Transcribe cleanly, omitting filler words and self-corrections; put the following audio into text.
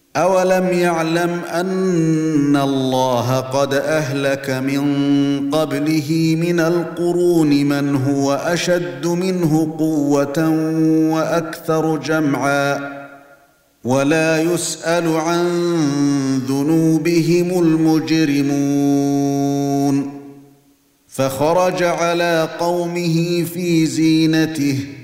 أَوَلَمْ يَعْلَمْ أَنَّ اللَّهَ قَدْ أَهْلَكَ مِن قَبْلِهِ مِنَ الْقُرُونِ مَنْ هُوَ أَشَدُّ مِنْهُ قُوَّةً وَأَكْثَرُ جَمْعًا وَلَا يُسْأَلُ عَن ذُنُوبِهِمُ الْمُجْرِمُونَ فَخَرَجَ عَلَى قَوْمِهِ فِي زِينَتِهِ